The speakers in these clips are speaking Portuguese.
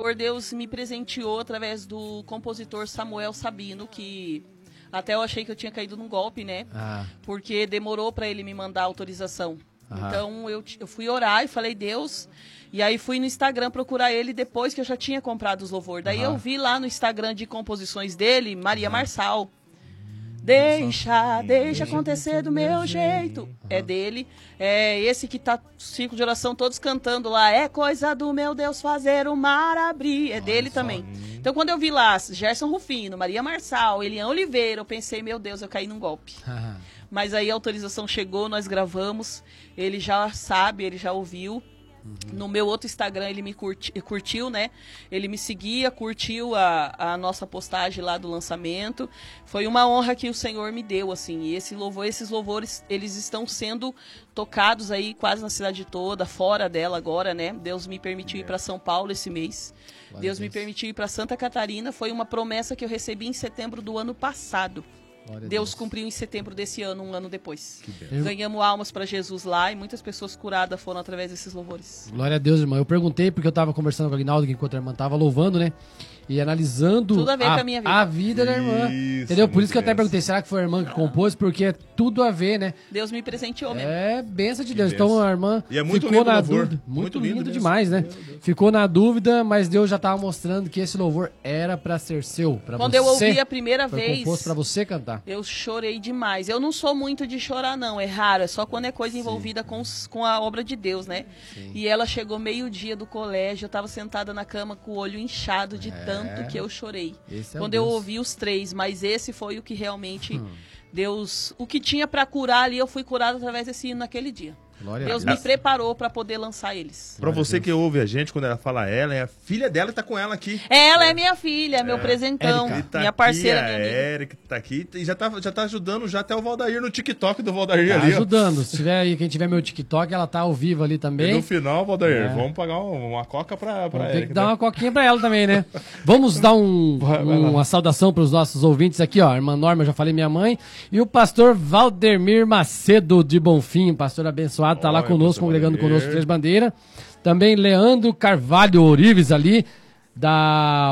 louvor Deus me presenteou através do compositor Samuel Sabino, que até eu achei que eu tinha caído num golpe, né? Porque demorou para ele me mandar autorização. Então eu fui orar e falei, Deus... E aí fui no Instagram procurar ele depois que eu já tinha comprado os louvores. Daí eu vi lá no Instagram de composições dele, Maria Marçal. Deixa acontecer do meu jeito. É dele. É esse que tá círculo de oração todos cantando lá. É coisa do meu Deus fazer o mar abrir. É dele também. Então quando eu vi lá Gerson Rufino, Maria Marçal, Elian Oliveira, eu pensei, meu Deus, eu caí num golpe. Mas aí a autorização chegou, nós gravamos. Ele já sabe, ele já ouviu. No meu outro Instagram ele me curtiu, né? Ele me seguia, curtiu a nossa postagem lá do lançamento. Foi uma honra que o Senhor me deu, assim. E esses louvores, eles estão sendo tocados aí quase na cidade toda, fora dela agora, né? Deus me permitiu ir para São Paulo esse mês. Deus me permitiu ir para Santa Catarina. Foi uma promessa que eu recebi em setembro do ano passado. Deus cumpriu em setembro desse ano, um ano depois. Ganhamos almas para Jesus lá e muitas pessoas curadas foram através desses louvores. Glória a Deus, irmã. Eu perguntei porque eu estava conversando com a Aguinaldo enquanto a irmã estava louvando, né? E analisando tudo a ver com a minha vida. A vida da irmã. Entendeu? Por isso que eu até perguntei, será que foi a irmã que compôs? Porque é tudo a ver, né? Deus me presenteou mesmo. É bênção de Deus. Então a irmã ficou na dúvida. Muito lindo demais, né? Ficou na dúvida, mas Deus já estava mostrando que esse louvor era para ser seu. Quando eu ouvi a primeira vez, composto para você cantar. Eu chorei demais. Eu não sou muito de chorar, não. É raro. É só quando é coisa envolvida com a obra de Deus, né? E ela chegou meio-dia do colégio. Eu estava sentada na cama com o olho inchado de tanto que eu chorei. Quando eu ouvi os três, mas esse foi o que realmente Deus... O que tinha para curar ali, eu fui curado através desse hino naquele dia. Deus me preparou para poder lançar eles. Pra você que ouve a gente, quando ela fala ela, é a filha dela que tá com ela aqui. Ela é minha filha, meu presentão, tá minha parceira, aqui, minha amiga. Érica tá aqui e já tá ajudando já até o Valdair no TikTok do Valdair ali. Ajudando. Se tiver aí, quem tiver meu TikTok, ela tá ao vivo ali também. E no final, Valdair, vamos pagar uma coca pra Érica. Tem que dar uma coquinha pra ela também, né? Vamos dar uma saudação pros nossos ouvintes aqui, ó. A irmã Norma, eu já falei, minha mãe. E o pastor Valdemir Macedo de Bonfim, pastor abençoado, tá lá conosco, congregando conosco Três Bandeiras. Também Leandro Carvalho Orives ali, da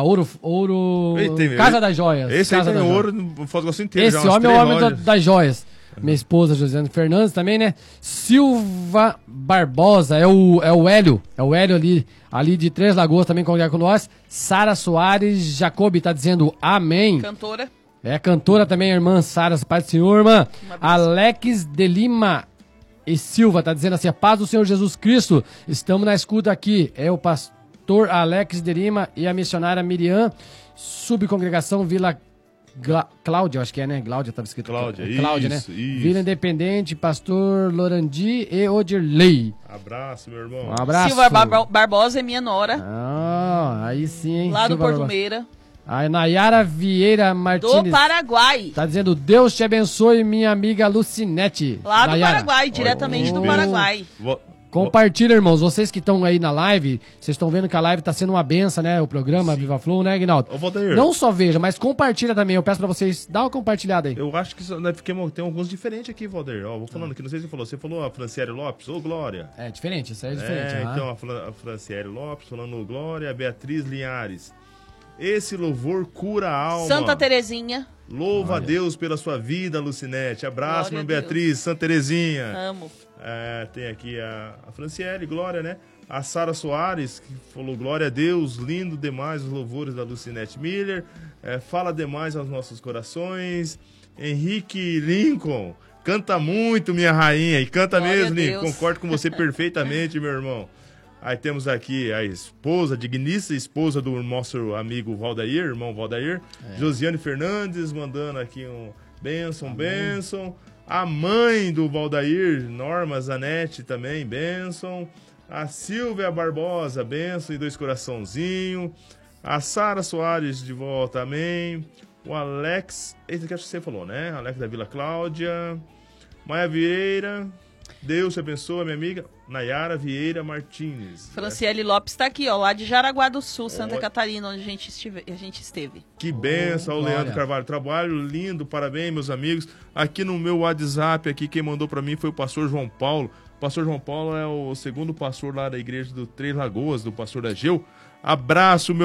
Casa das Joias. Esse Casa aí tem ouro no Foz inteiro. Esse homem é o homem das joias. Minha esposa, Josiane Fernandes também, né? Silva Barbosa, é o Hélio. É o Hélio ali de Três Lagoas também congrega com nós. Sara Soares Jacobi tá dizendo amém. Cantora. É cantora também, a irmã Sara, Pai do Senhor, irmã. Alex de Lima e Silva tá dizendo assim, a paz do Senhor Jesus Cristo, estamos na escuta aqui, é o pastor Alex de Lima e a missionária Miriam, subcongregação Vila Cláudia, acho que é, né? Cláudia, estava escrito. Cláudia, né? Vila Independente, pastor Lorandi e Odirley. Abraço, meu irmão. Um abraço. Silva Barbosa é minha nora. Aí sim, hein? Lá do Porto Meira. A Nayara Vieira Martins. Do Paraguai. Tá dizendo, Deus te abençoe, minha amiga Lucinete. Lá do Paraguai, diretamente do Paraguai. Compartilha, irmãos. Vocês que estão aí na live, vocês estão vendo que a live tá sendo uma benção, né? O programa Viva Flow, né, Aguinaldo? Não só veja, mas compartilha também. Eu peço pra vocês, dá uma compartilhada aí. Eu acho que tem alguns diferentes aqui, Valdir. Ó, vou falando aqui, não sei se você falou. Você falou a Franciele Lopes, ô Glória. É diferente, isso aí é diferente. Então, a Franciele Lopes falando Glória, a Beatriz Linhares. Esse louvor cura a alma. Santa Terezinha. Louva a Deus pela sua vida, Lucinete. Abraço, minha Beatriz, Santa Terezinha. Amo. Tem aqui a Franciele, Glória, né? A Sara Soares, que falou glória a Deus, lindo demais os louvores da Lucinete Miller. Fala demais aos nossos corações. Henrique Lincoln, canta muito, minha rainha. E canta glória mesmo, Lincoln. Concordo com você perfeitamente, meu irmão. Aí temos aqui a esposa, a digníssima esposa do nosso amigo Valdair, irmão Valdair. Josiane Fernandes mandando aqui um bênção. A mãe do Valdair, Norma Zanetti também, bênção. A Silvia Barbosa, bênção e 2 coraçãozinhos. A Sara Soares de volta, amém. O Alex, esse que acho que você falou, né? Alex da Vila Cláudia. Maia Vieira, Deus te abençoe, minha amiga. Nayara Vieira Martins. Franciele Lopes está aqui, ó, lá de Jaraguá do Sul, Santa Catarina, onde a gente esteve. Que benção, o Leandro Carvalho. Trabalho lindo, parabéns, meus amigos. Aqui no meu WhatsApp, aqui quem mandou para mim foi o pastor João Paulo. O pastor João Paulo é o segundo pastor lá da igreja do Três Lagoas, do pastor Ageu. Abraço, meu